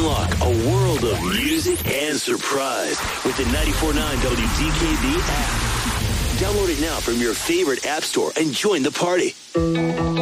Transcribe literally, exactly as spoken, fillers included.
Unlock a world of music and surprise with the ninety-four point nine W D K B app. Download it now from your favorite app store and join the party.